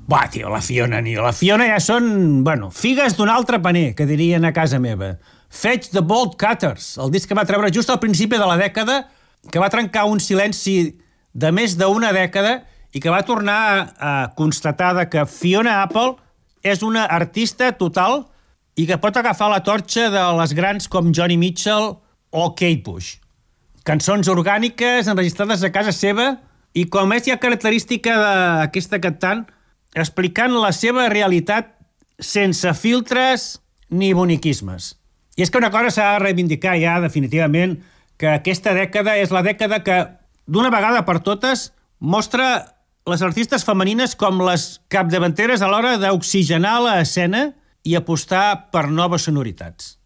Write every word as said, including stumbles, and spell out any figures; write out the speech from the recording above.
Buah, tio, la Fiona, ni la Fiona ja són, bueno, figues d'un altre paner, que dirien a casa meva. Fetch the Bolt Cutters, el disc que va treure just al principi de la dècada, que va trencar un silenci de més d'una dècada i que va tornar a, a constatar que Fiona Apple és una artista total i que pot agafar la torxa de les grans com Joni Mitchell o Kate Bush. Cançons orgàniques enregistrades a casa seva i, com és ja característica d'aquesta cantant, explicant la seva realitat sense filtres ni boniquismes. I és que una cosa s'ha de reivindicar ja definitivament, que aquesta dècada és la dècada que, d'una vegada per totes, mostra les artistes femenines com les capdavanteres a l'hora d'oxigenar l'escena i apostar per noves sonoritats.